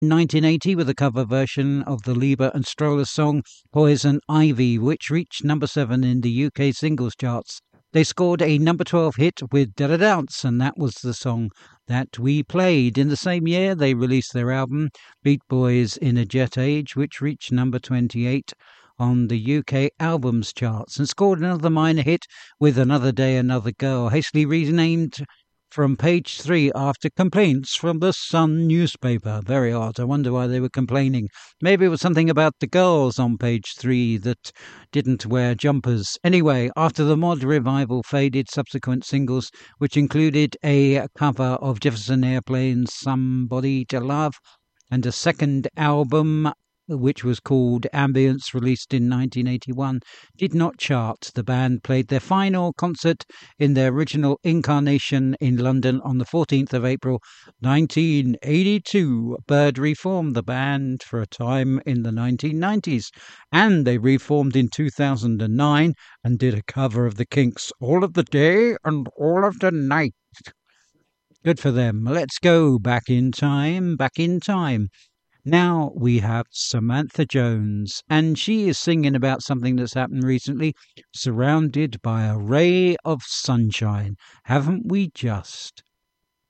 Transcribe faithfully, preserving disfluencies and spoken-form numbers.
nineteen eighty with a cover version of the Lieber and Stroller song Poison Ivy, which reached number seven in the U K singles charts. They scored a number twelve hit with Da Da Dance, and that was the song that we played. In the same year, they released their album Beat Boys in a Jet Age, which reached number twenty-eight on the U K albums charts and scored another minor hit with Another Day, Another Girl, hastily renamed from page three after complaints from the Sun newspaper. Very odd. I wonder why they were complaining. Maybe it was something about the girls on page three that didn't wear jumpers. Anyway, after the mod revival faded, subsequent singles, which included a cover of Jefferson Airplane's Somebody to Love and a second album which was called Ambience, released in nineteen eighty-one, did not chart. The band played their final concert in their original incarnation in London on the fourteenth of April nineteen eighty-two. Bird reformed the band for a time in the nineteen nineties, and they reformed in two thousand nine and did a cover of the Kinks' All of the Day and All of the Night. Good for them. Let's go back in time, back in time. Now we have Samantha Jones, and she is singing about something that's happened recently, surrounded by a ray of sunshine. Haven't we just?